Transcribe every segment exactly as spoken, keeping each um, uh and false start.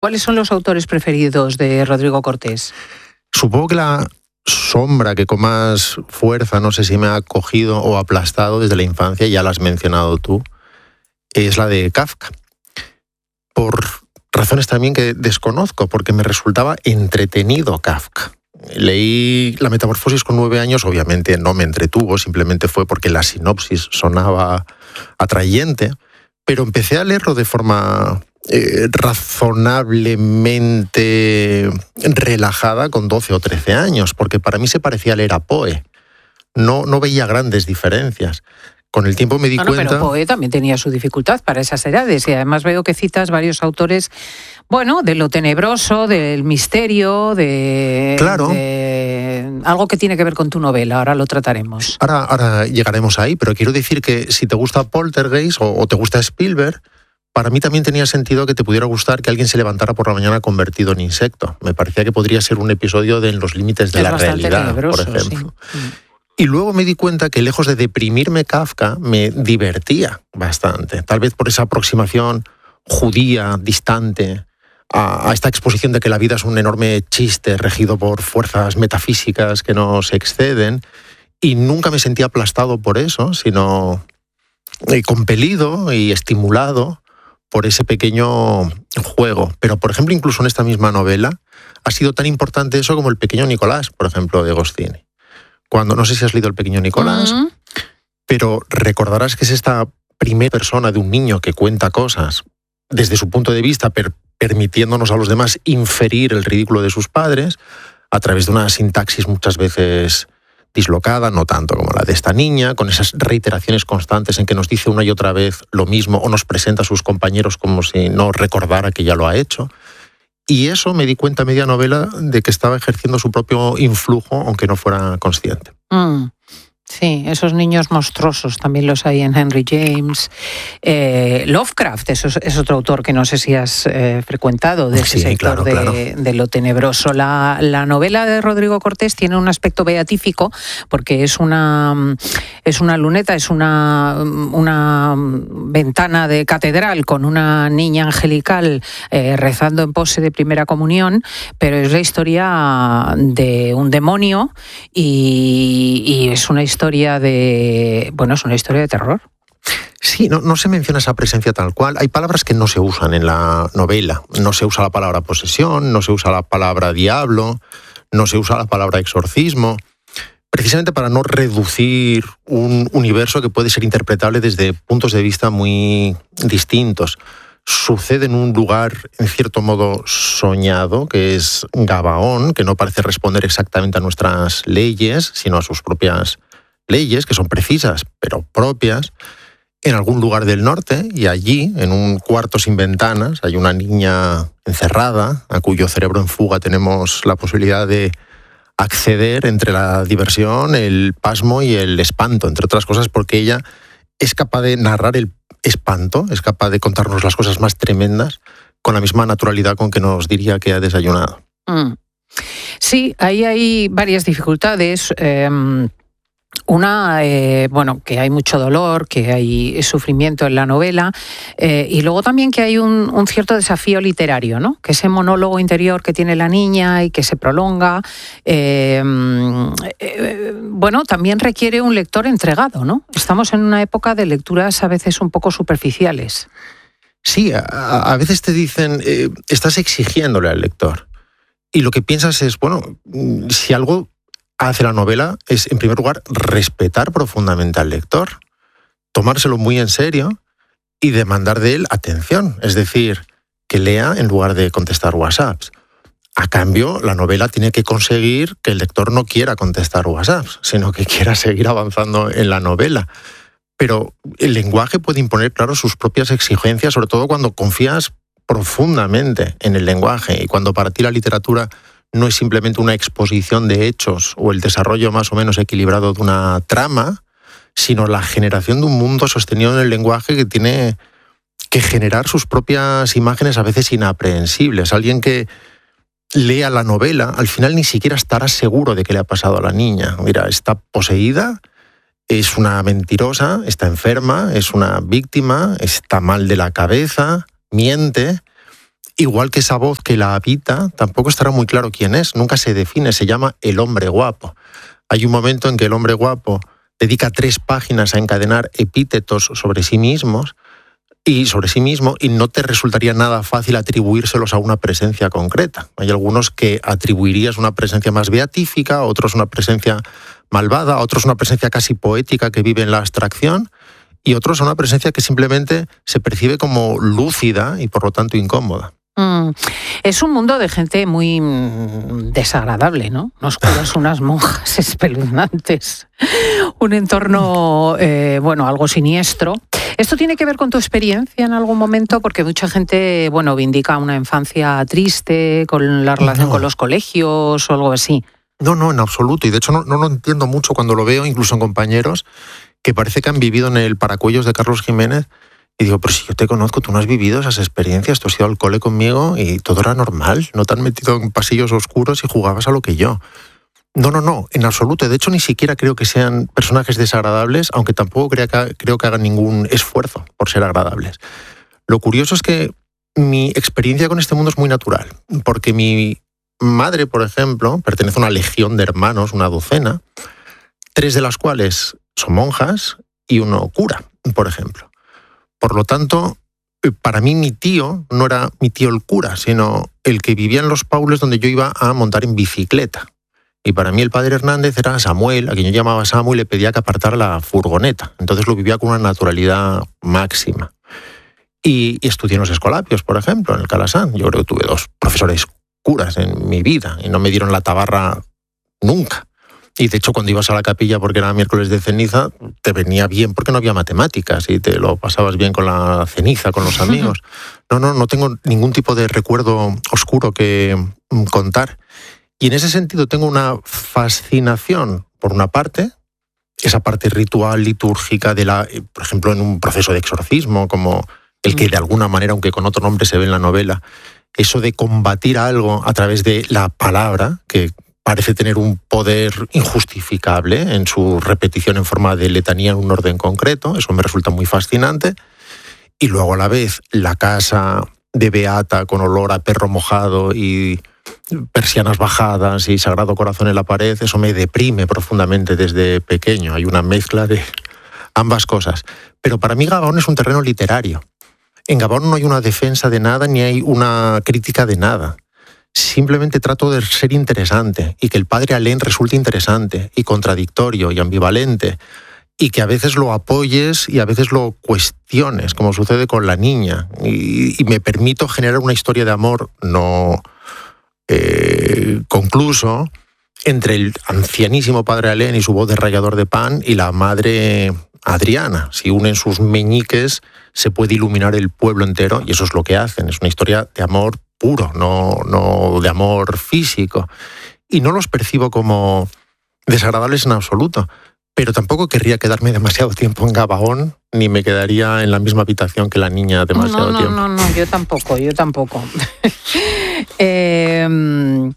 ¿Cuáles son los autores preferidos de Rodrigo Cortés? Supongo que la sombra que con más fuerza, no sé si me ha cogido o aplastado desde la infancia, ya la has mencionado tú, es la de Kafka. Por razones también que desconozco, porque me resultaba entretenido Kafka. Leí La Metamorfosis con nueve años, obviamente no me entretuvo, simplemente fue porque la sinopsis sonaba atrayente, pero empecé a leerlo de forma eh, razonablemente relajada con doce o trece años, porque para mí se parecía leer a Poe. No, no veía grandes diferencias. Con el tiempo me di no, no, cuenta... Pero Poe también tenía su dificultad para esas edades, y además veo que citas varios autores, bueno, de lo tenebroso, del misterio, de... Claro. de algo que tiene que ver con tu novela, ahora lo trataremos. Ahora, ahora llegaremos ahí, pero quiero decir que si te gusta Poltergeist o, o te gusta Spielberg, para mí también tenía sentido que te pudiera gustar que alguien se levantara por la mañana convertido en insecto. Me parecía que podría ser un episodio de En los límites de es la realidad, por ejemplo. Sí. Y luego me di cuenta que lejos de deprimirme Kafka, me divertía bastante. Tal vez por esa aproximación judía, distante, a, a esta exposición de que la vida es un enorme chiste regido por fuerzas metafísicas que no se exceden. Y nunca me sentí aplastado por eso, sino eh, compelido y estimulado por ese pequeño juego. Pero, por ejemplo, incluso en esta misma novela, ha sido tan importante eso como El pequeño Nicolás, por ejemplo, de Goscinny. Cuando, no sé si has leído El pequeño Nicolás, uh-huh. pero recordarás que es esta primera persona de un niño que cuenta cosas desde su punto de vista, per- permitiéndonos a los demás inferir el ridículo de sus padres a través de una sintaxis muchas veces dislocada, no tanto como la de esta niña, con esas reiteraciones constantes en que nos dice una y otra vez lo mismo o nos presenta a sus compañeros como si no recordara que ya lo ha hecho. Y eso me di cuenta a media novela de que estaba ejerciendo su propio influjo, aunque no fuera consciente. Mm. Sí, esos niños monstruosos también los hay en Henry James. Eh, Lovecraft eso es, es otro autor que no sé si has eh, frecuentado, de ese sí, sector claro, de, claro. de lo tenebroso. La, la novela de Rodrigo Cortés tiene un aspecto beatífico porque es una, es una luneta, es una, una ventana de catedral con una niña angelical eh, rezando en pose de primera comunión, pero es la historia de un demonio y, y es una historia historia de... Bueno, es una historia de terror. Sí, no, no se menciona esa presencia tal cual. Hay palabras que no se usan en la novela. No se usa la palabra posesión, no se usa la palabra diablo, no se usa la palabra exorcismo, precisamente para no reducir un universo que puede ser interpretable desde puntos de vista muy distintos. Sucede en un lugar, en cierto modo, soñado, que es Gabaón, que no parece responder exactamente a nuestras leyes, sino a sus propias leyes, que son precisas, pero propias, en algún lugar del norte, y allí, en un cuarto sin ventanas, hay una niña encerrada, a cuyo cerebro en fuga tenemos la posibilidad de acceder entre la diversión, el pasmo y el espanto, entre otras cosas porque ella es capaz de narrar el espanto, es capaz de contarnos las cosas más tremendas con la misma naturalidad con que nos diría que ha desayunado. Mm. Sí, ahí hay varias dificultades. Eh, Una, eh, bueno, que hay mucho dolor, que hay sufrimiento en la novela, eh, y luego también que hay un, un cierto desafío literario, ¿no? Que ese monólogo interior que tiene la niña y que se prolonga, eh, eh, bueno, también requiere un lector entregado, ¿no? Estamos en una época de lecturas a veces un poco superficiales. Sí, a, a veces te dicen, eh, estás exigiéndole al lector, y lo que piensas es, bueno, si algo hace la novela es, en primer lugar, respetar profundamente al lector, tomárselo muy en serio y demandar de él atención, es decir, que lea en lugar de contestar WhatsApps. A cambio, la novela tiene que conseguir que el lector no quiera contestar WhatsApps, sino que quiera seguir avanzando en la novela. Pero el lenguaje puede imponer, claro, sus propias exigencias, sobre todo cuando confías profundamente en el lenguaje y cuando para ti la literatura no es simplemente una exposición de hechos o el desarrollo más o menos equilibrado de una trama, sino la generación de un mundo sostenido en el lenguaje que tiene que generar sus propias imágenes a veces inaprehensibles. Alguien que lea la novela, al final ni siquiera estará seguro de qué le ha pasado a la niña. Mira, está poseída, es una mentirosa, está enferma, es una víctima, está mal de la cabeza, miente. igual que esa voz que la habita, tampoco estará muy claro quién es, nunca se define, se llama el hombre guapo. Hay un momento en que el hombre guapo dedica tres páginas a encadenar epítetos sobre sí mismos y sobre sí mismo, y no te resultaría nada fácil atribuírselos a una presencia concreta. Hay algunos que atribuirías una presencia más beatífica, otros una presencia malvada, otros una presencia casi poética que vive en la abstracción, y otros una presencia que simplemente se percibe como lúcida y por lo tanto incómoda. Mm. Es un mundo de gente muy desagradable, ¿no? Unos curas, unas monjas espeluznantes, un entorno, eh, bueno, algo siniestro. ¿Esto tiene que ver con tu experiencia en algún momento? Porque mucha gente, bueno, vindica una infancia triste con la relación no. con los colegios o algo así. No, no, en absoluto. Y de hecho no, no lo entiendo mucho cuando lo veo, incluso en compañeros que parece que han vivido en el Paracuellos de Carlos Jiménez. Y digo, pero si yo te conozco, tú no has vivido esas experiencias, tú has ido al cole conmigo y todo era normal, no te han metido en pasillos oscuros y jugabas a lo que yo. No, no, no, en absoluto. De hecho, ni siquiera creo que sean personajes desagradables, aunque tampoco creo que, creo que hagan ningún esfuerzo por ser agradables. Lo curioso es que mi experiencia con este mundo es muy natural, porque mi madre, por ejemplo, pertenece a una legión de hermanos, una docena, tres de las cuales son monjas y uno cura, por ejemplo. Por lo tanto, para mí mi tío no era mi tío el cura, sino el que vivía en Los Paules, donde yo iba a montar en bicicleta. Y para mí el padre Hernández era Samuel, a quien yo llamaba Samuel, y le pedía que apartara la furgoneta. Entonces lo vivía con una naturalidad máxima. Y, y estudié en los Escolapios, por ejemplo, en el Calasán. Yo creo que tuve dos profesores curas en mi vida y no me dieron la tabarra nunca. Y de hecho, cuando ibas a la capilla porque era miércoles de ceniza, te venía bien porque no había matemáticas y te lo pasabas bien con la ceniza, con los amigos. No, no, no tengo ningún tipo de recuerdo oscuro que contar. Y en ese sentido tengo una fascinación, por una parte, esa parte ritual, litúrgica, de la, por ejemplo, en un proceso de exorcismo, como el que de alguna manera, aunque con otro nombre se ve en la novela, eso de combatir algo a través de la palabra, que parece tener un poder injustificable en su repetición en forma de letanía en un orden concreto, eso me resulta muy fascinante. Y luego a la vez la casa de Beata con olor a perro mojado y persianas bajadas y Sagrado Corazón en la pared, eso me deprime profundamente desde pequeño. Hay una mezcla de ambas cosas. Pero para mí Gabón es un terreno literario. En Gabón no hay una defensa de nada ni hay una crítica de nada. Simplemente trato de ser interesante y que el padre Alén resulte interesante y contradictorio y ambivalente y que a veces lo apoyes y a veces lo cuestiones, como sucede con la niña. Y, y me permito generar una historia de amor no eh, concluso entre el ancianísimo padre Alén y su voz de rallador de pan y la madre Adriana. Si unen sus meñiques se puede iluminar el pueblo entero y eso es lo que hacen. Es una historia de amor puro, no, no de amor físico. Y no los percibo como desagradables en absoluto, pero tampoco querría quedarme demasiado tiempo en Gabaón, ni me quedaría en la misma habitación que la niña demasiado no, no, tiempo. No, no, no, yo tampoco, yo tampoco. eh,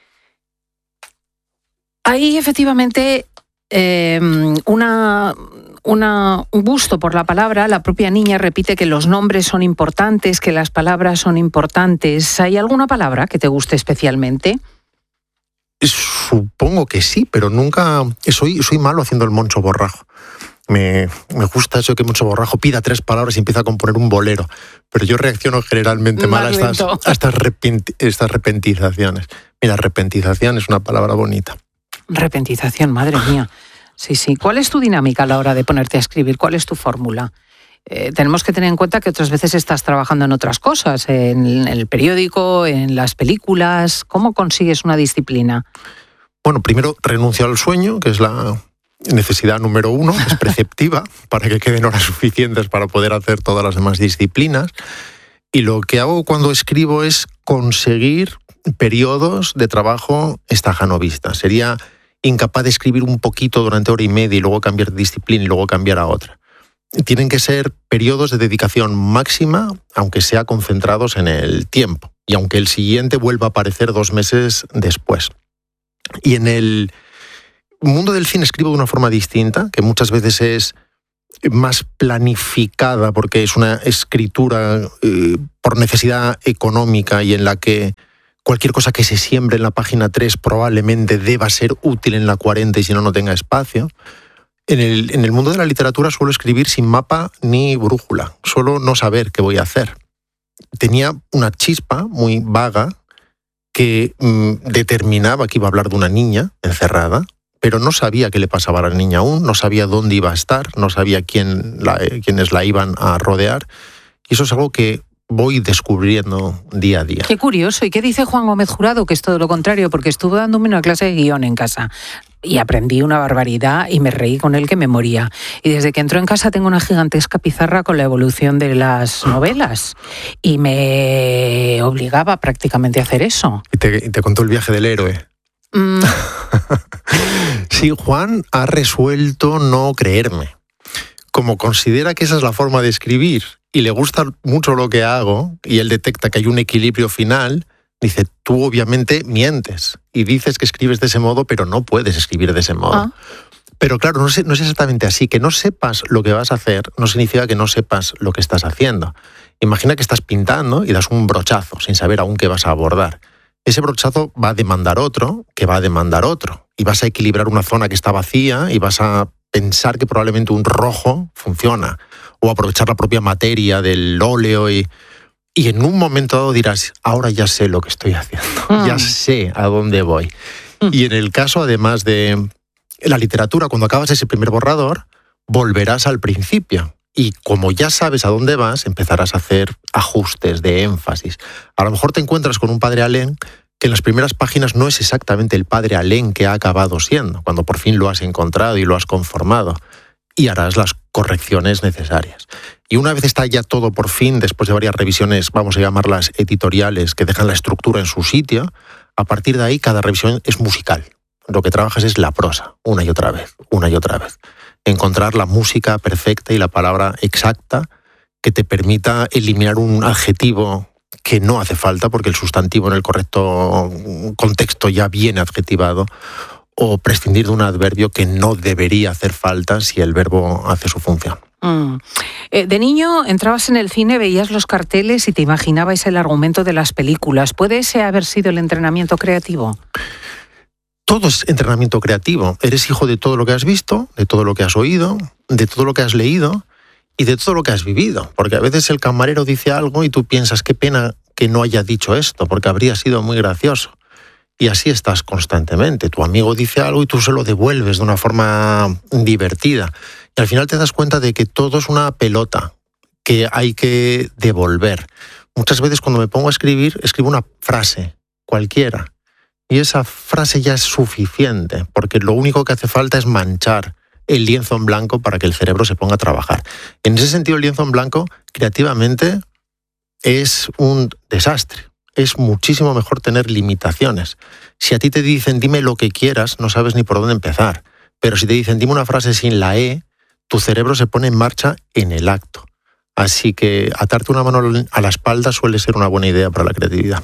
hay efectivamente eh, una... Una, un gusto por la palabra. La propia niña repite que los nombres son importantes, que las palabras son importantes. ¿Hay alguna palabra que te guste especialmente? Supongo que sí, pero nunca... Soy, soy malo haciendo el Moncho Borrajo. Me, me gusta eso que Moncho Borrajo pida tres palabras y empieza a componer un bolero. Pero yo reacciono generalmente mal a estas, a estas, repenti, estas repentizaciones. Mira, repentización es una palabra bonita. Repentización, madre mía. Sí, sí. ¿Cuál es tu dinámica a la hora de ponerte a escribir? ¿Cuál es tu fórmula? Eh, tenemos que tener en cuenta que otras veces estás trabajando en otras cosas, en, en el periódico, en las películas. ¿Cómo consigues una disciplina? Bueno, primero renuncio al sueño, que es la necesidad número uno, es preceptiva, para que queden horas suficientes para poder hacer todas las demás disciplinas. Y lo que hago cuando escribo es conseguir periodos de trabajo estajanovistas. Sería incapaz de escribir un poquito durante hora y media y luego cambiar de disciplina y luego cambiar a otra. Tienen que ser periodos de dedicación máxima, aunque sea concentrados en el tiempo, y aunque el siguiente vuelva a aparecer dos meses después. Y en el mundo del cine escribo de una forma distinta, que muchas veces es más planificada, porque es una escritura eh, por necesidad económica y en la que cualquier cosa que se siembre en la página tres probablemente deba ser útil en la cuarenta y si no, no tenga espacio. En el, en el mundo de la literatura suelo escribir sin mapa ni brújula, solo no saber qué voy a hacer. Tenía una chispa muy vaga que mmm, determinaba que iba a hablar de una niña encerrada, pero no sabía qué le pasaba a la niña aún, no sabía dónde iba a estar, no sabía quién la, quiénes la iban a rodear. Y eso es algo que voy descubriendo día a día. Qué curioso. ¿Y qué dice Juan Gómez Jurado? Que es todo lo contrario, porque estuvo dándome una clase de guión en casa y aprendí una barbaridad y me reí con él que me moría. Y desde que entró en casa tengo una gigantesca pizarra con la evolución de las novelas y me obligaba prácticamente a hacer eso. Y te, y te contó el viaje del héroe. Mm. Sí, Juan ha resuelto no creerme. Como considera que esa es la forma de escribir y le gusta mucho lo que hago y él detecta que hay un equilibrio final, dice, tú obviamente mientes y dices que escribes de ese modo, pero no puedes escribir de ese modo. Ah. Pero claro, no es, no es exactamente así. Que no sepas lo que vas a hacer no significa que no sepas lo que estás haciendo. Imagina que estás pintando y das un brochazo sin saber aún qué vas a abordar. Ese brochazo va a demandar otro, que va a demandar otro. Y vas a equilibrar una zona que está vacía y vas a pensar que probablemente un rojo funciona. O aprovechar la propia materia del óleo y... Y en un momento dado dirás, ahora ya sé lo que estoy haciendo, mm. ya sé a dónde voy. Mm. Y en el caso, además de la literatura, cuando acabas ese primer borrador, volverás al principio. Y como ya sabes a dónde vas, empezarás a hacer ajustes de énfasis. A lo mejor te encuentras con un padre Alén que en las primeras páginas no es exactamente el padre Alén que ha acabado siendo, cuando por fin lo has encontrado y lo has conformado. Y harás las correcciones necesarias. Y una vez está ya todo por fin, después de varias revisiones, vamos a llamarlas editoriales, que dejan la estructura en su sitio, a partir de ahí cada revisión es musical. Lo que trabajas es la prosa, una y otra vez, una y otra vez. Encontrar la música perfecta y la palabra exacta que te permita eliminar un adjetivo que no hace falta, porque el sustantivo en el correcto contexto ya viene adjetivado, o prescindir de un adverbio que no debería hacer falta si el verbo hace su función. Mm. Eh, de niño entrabas en el cine, veías los carteles y te imaginabas el argumento de las películas. ¿Puede ese haber sido el entrenamiento creativo? Todo es entrenamiento creativo. Eres hijo de todo lo que has visto, de todo lo que has oído, de todo lo que has leído y de todo lo que has vivido. Porque a veces el camarero dice algo y tú piensas, qué pena que no haya dicho esto, porque habría sido muy gracioso. Y así estás constantemente. Tu amigo dice algo y tú se lo devuelves de una forma divertida. Y al final te das cuenta de que todo es una pelota que hay que devolver. Muchas veces cuando me pongo a escribir, escribo una frase cualquiera. Y esa frase ya es suficiente, porque lo único que hace falta es manchar el lienzo en blanco para que el cerebro se ponga a trabajar. En ese sentido, el lienzo en blanco, creativamente, es un desastre. Es muchísimo mejor tener limitaciones. Si a ti te dicen, dime lo que quieras, no sabes ni por dónde empezar. Pero si te dicen, dime una frase sin la E, tu cerebro se pone en marcha en el acto. Así que atarte una mano a la espalda suele ser una buena idea para la creatividad.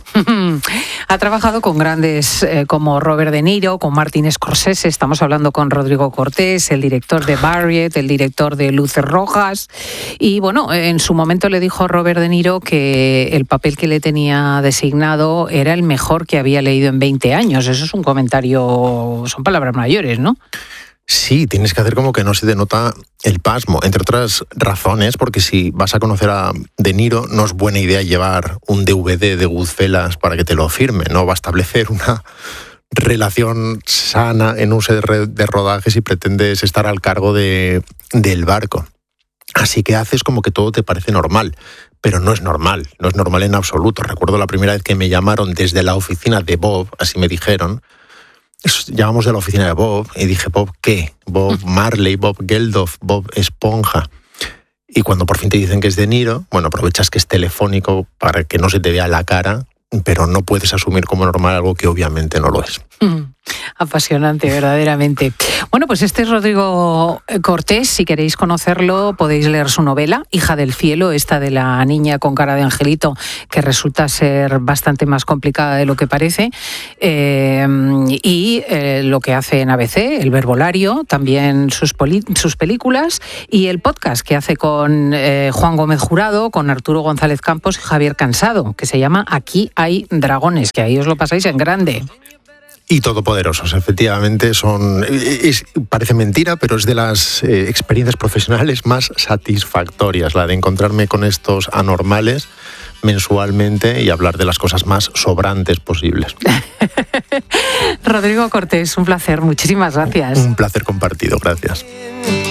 Ha trabajado con grandes eh, como Robert De Niro, con Martin Scorsese, estamos hablando con Rodrigo Cortés, el director de Barriet, el director de Luces Rojas. Y bueno, en su momento le dijo Robert De Niro que el papel que le tenía designado era el mejor que había leído en veinte años. Eso es un comentario, son palabras mayores, ¿no? Sí, tienes que hacer como que no se denota el pasmo, entre otras razones, porque si vas a conocer a De Niro, no es buena idea llevar un D V D de Goodfellas para que te lo firme, no va a establecer una relación sana en un set de rodaje si pretendes estar al cargo de, del barco. Así que haces como que todo te parece normal, pero no es normal, no es normal en absoluto. Recuerdo la primera vez que me llamaron desde la oficina de Bob, así me dijeron. Llamamos de la oficina de Bob y dije, ¿Bob qué? Bob Marley, Bob Geldof, Bob Esponja. Y cuando por fin te dicen que es De Niro, bueno, aprovechas que es telefónico para que no se te vea la cara, pero no puedes asumir como normal algo que obviamente no lo es. Mm, apasionante, verdaderamente. Bueno, pues este es Rodrigo Cortés. Si queréis conocerlo, podéis leer su novela, Hija del cielo, esta de la niña con cara de angelito, que resulta ser bastante más complicada de lo que parece. Eh, y eh, lo que hace en A B C, el verbolario, también sus, poli- sus películas, y el podcast que hace con eh, Juan Gómez Jurado, con Arturo González Campos y Javier Cansado, que se llama Aquí hay dragones, que ahí os lo pasáis en grande. Y todopoderosos, efectivamente, son es, parece mentira, pero es de las eh, experiencias profesionales más satisfactorias, la de encontrarme con estos anormales mensualmente y hablar de las cosas más sobrantes posibles. Rodrigo Cortés, un placer, muchísimas gracias. Un placer compartido, gracias.